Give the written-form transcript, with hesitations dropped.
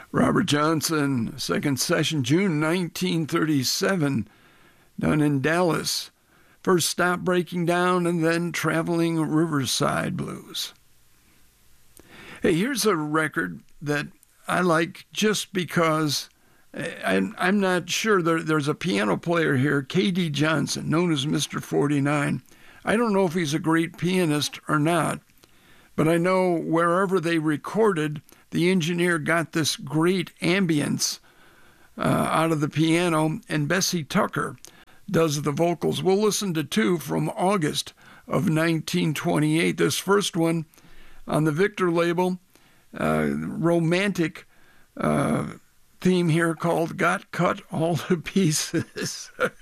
Robert Johnson, second session, June 1937, done in Dallas. First stop, Breaking Down, and then Traveling Riverside Blues. Hey, here's a record that I like just because I'm not sure. There's a piano player here, K.D. Johnson, known as Mr. 49. I don't know if he's a great pianist or not, but I know wherever they recorded, the engineer got this great ambience out of the piano, and Bessie Tucker does the vocals. We'll listen to two from August of 1928. This first one on the Victor label, romantic theme here called Got Cut All to Pieces.